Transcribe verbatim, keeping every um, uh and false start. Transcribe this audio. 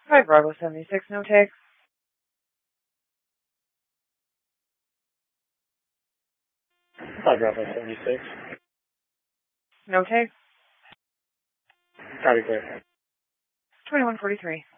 five Bravo seventy-six, no take. five Bravo seventy-six. No take. Copy clear. twenty-one forty-three.